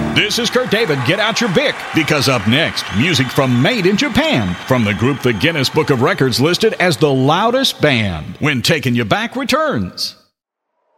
This is Kurt David. Get out your Bic, because up next, music from Made in Japan, from the group the Guinness Book of Records listed as the loudest band. When Taking You Back returns.